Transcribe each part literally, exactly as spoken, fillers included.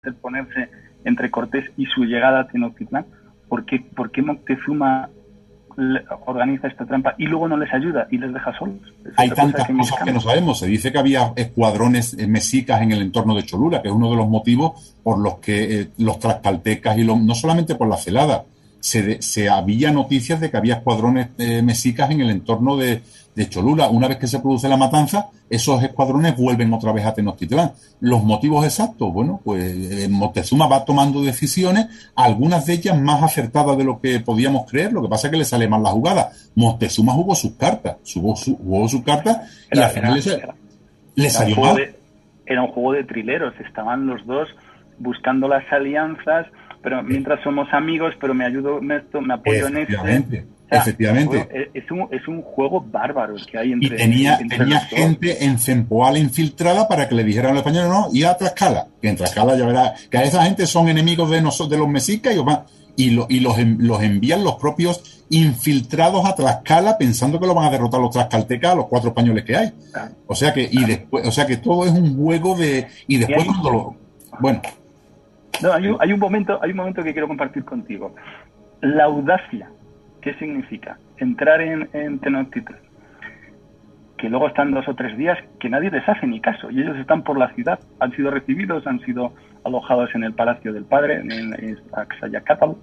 ponerse entre Cortés y su llegada a Tenochtitlán. ¿Por qué, por qué Moctezuma organiza esta trampa y luego no les ayuda y les deja solos? Es Hay tantas que cosas que no sabemos. Se dice que había escuadrones mexicas en el entorno de Cholula, que es uno de los motivos por los que eh, los tlaxcaltecas, y lo, no solamente por la celada, se, de, se había noticias de que había escuadrones eh, mexicas en el entorno de, de Cholula. Una vez que se produce la matanza, esos escuadrones vuelven otra vez a Tenochtitlán. Los motivos exactos, bueno, pues eh, Moctezuma va tomando decisiones, algunas de ellas más acertadas de lo que podíamos creer. Lo que pasa es que le sale mal la jugada. Moctezuma jugó sus cartas, jugó, su, jugó sus cartas y era, al final era, le, era, le era salió mal. De, era un juego de trileros, estaban los dos buscando las alianzas, pero mientras somos amigos, pero me ayudo en esto, me apoyo en este. O sea, efectivamente. Es un, es un juego bárbaro el que hay entre. Y tenía, entre tenía gente en Zempoala infiltrada para que le dijeran a los españoles, no, y a Tlaxcala, que en Tlaxcala ya verá, que a esa gente son enemigos de nosotros, de los mexicas, y, van, y, lo, y los, los envían los propios infiltrados a Tlaxcala pensando que lo van a derrotar los tlaxcaltecas a los cuatro españoles que hay. O sea que, y después, o sea que todo es un juego de. Y después cuando lo. Bueno. No, hay un, hay un momento, hay un momento que quiero compartir contigo. La audacia. ¿Qué significa? Entrar en, en Tenochtitlán, que luego están dos o tres días que nadie les hace ni caso, y ellos están por la ciudad, han sido recibidos, han sido alojados en el palacio del padre, en Axayacatl,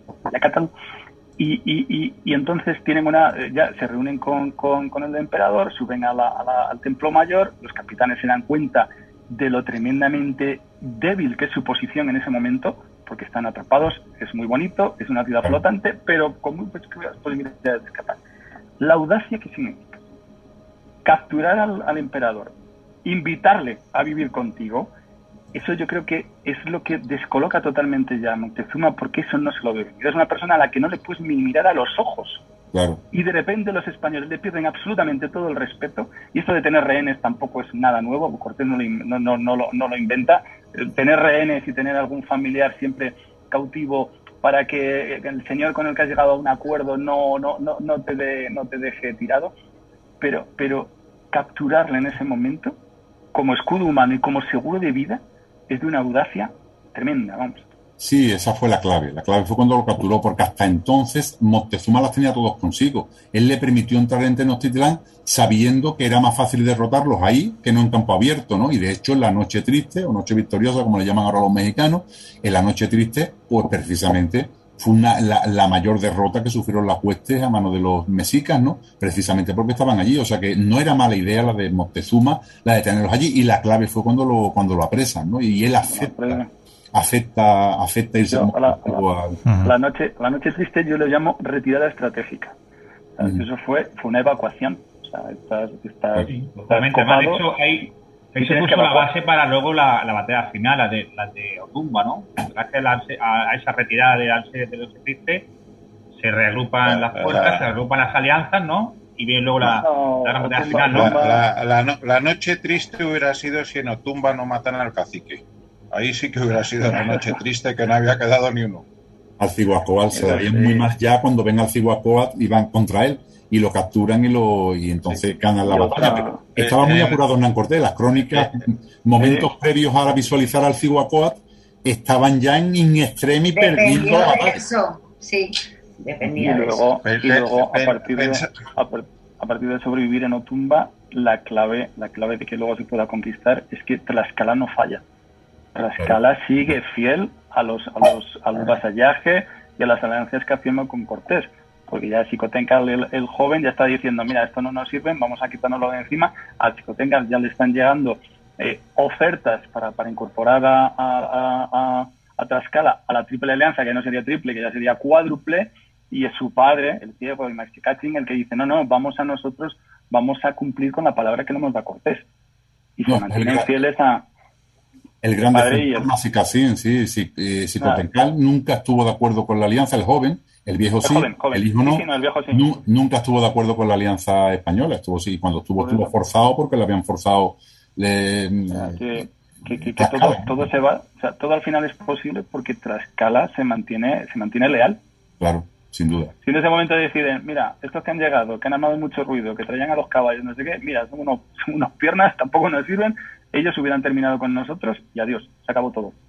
y, y, y, y entonces tienen una, ya se reúnen con, con, con el emperador, suben a la, a la, al templo mayor, los capitanes se dan cuenta de lo tremendamente débil que es su posición en ese momento, porque están atrapados, es muy bonito, es una ciudad flotante, pero con muy pocas posibilidades de escapar. La audacia, ¿qué significa? Capturar al, al emperador, invitarle a vivir contigo, eso yo creo que es lo que descoloca totalmente ya a Moctezuma, porque eso no se lo ve venir. Es una persona a la que no le puedes ni mirar a los ojos. Claro. Y de repente los españoles le pierden absolutamente todo el respeto, y esto de tener rehenes tampoco es nada nuevo, Cortés no lo, no, no, no lo, no lo inventa. Tener rehenes y tener algún familiar siempre cautivo para que el señor con el que has llegado a un acuerdo no, no, no, no, te, de, no te deje tirado, pero, pero capturarle en ese momento como escudo humano y como seguro de vida es de una audacia tremenda, vamos. Sí, esa fue la clave. La clave fue cuando lo capturó, porque hasta entonces Moctezuma las tenía todos consigo. Él le permitió entrar en Tenochtitlán sabiendo que era más fácil derrotarlos ahí que no en campo abierto, ¿no? Y de hecho, en la Noche Triste, o Noche Victoriosa, como le llaman ahora los mexicanos, en la Noche Triste, pues precisamente fue una, la, la mayor derrota que sufrieron las huestes a manos de los mexicas, ¿no? Precisamente porque estaban allí. O sea que no era mala idea la de Moctezuma, la de tenerlos allí, y la clave fue cuando lo, cuando lo apresan, ¿no? Y él acepta. acepta acepta irse yo, a la, a la, a la noche la noche triste yo lo llamo retirada estratégica. O sea, uh-huh. Eso fue fue una evacuación. O sea, estás, estás, sí, estás de hecho ahí, ahí se puso la base para luego la, la batalla final, la de la de Otumba, ¿no? Gracias a, a esa retirada de Anse de noche triste se reagrupan las fuerzas, se reagrupan las alianzas, ¿no? Y viene luego la, no, la gran batalla Otumba, final, ¿no? La, la, la, no, la noche triste hubiera sido si en Otumba no matan al cacique. Ahí sí que hubiera sido la noche triste, que no había quedado ni uno. Al Cihuacóatl se daría muy mal ya cuando venga al Cihuacóatl y van contra él y lo capturan y lo y entonces sí. ganan la Yo, batalla. Pero eh, estaba eh, muy apurado Hernán Cortés. Las crónicas, eh, momentos eh, previos a visualizar al Cihuacóatl, estaban ya en in extremis perdiendo la batalla. Eso, sí, dependía y luego, de eso. Y luego a, partir de, a, a partir de sobrevivir en Otumba, la clave, la clave de que luego se pueda conquistar es que Tlaxcala no falla. Tlaxcala sigue fiel a los a los al vasallaje y a las alianzas que firma con Cortés, porque ya Xicoténcatl el, el joven ya está diciendo, mira, esto no nos sirve, vamos a quitárnoslo de encima. A Xicoténcatl ya le están llegando eh, ofertas para, para incorporar a, a, a, a Tlaxcala a la triple alianza, que no sería triple, que ya sería cuádruple, y es su padre, el ciego, el Maxicatzin, el que dice, no, no, vamos a nosotros, vamos a cumplir con la palabra que le hemos dado a Cortés. Y se no, mantienen fieles a... El gran defensor Maxicatzin, sí, sí, eh, Xicoténcatl nunca estuvo de acuerdo con la alianza, el joven, el viejo sí, el, joven, joven. el hijo no, sí, sí, no el viejo sí. nu, nunca estuvo de acuerdo con la alianza española, estuvo sí, cuando estuvo, estuvo forzado porque le habían forzado. Le, ah, que que, que, que todo, todo se va, o sea, todo al final es posible porque Tlaxcala se mantiene, se mantiene leal. Claro, sin duda. Si en ese momento deciden, mira, estos que han llegado, que han armado mucho ruido, que traían a los caballos, no sé qué, mira, son unos, son unas piernas, tampoco nos sirven, ellos hubieran terminado con nosotros y adiós, se acabó todo.